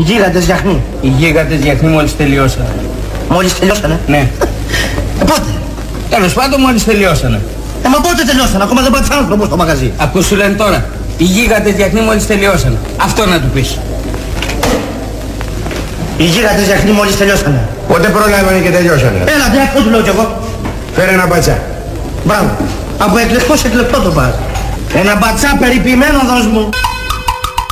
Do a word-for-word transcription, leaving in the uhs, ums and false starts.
γίγαντες γιαχνί. Οι γίγαντες γιαχνί μόλις τελειώσανε. Μόλις τελειώσανε. Ναι. Ε, πότε? Τέλος πάντων μόλις τελειώσανε. Ε, μα πότε τελειώσανε, ακόμα δεν πατήσει άνθρωπο στο μαγαζί. Ακούς σου λένε τώρα. Οι γίγαντες γιαχνί μόλις τελειώσανε. Αυτό να του πεις. Οι γίγαντες γιαχνί μόλις τελειώσανε. Πότε προλάβανε και τελειώσανε. Έλα, δε, αυτό του λέω κι εγώ. Φέρε ένα μπατσά. Μπράβο. Από εκλεκτό σε εκλεκτό το πας. Ένα μπατσά περιποιημένο δώσ' μου.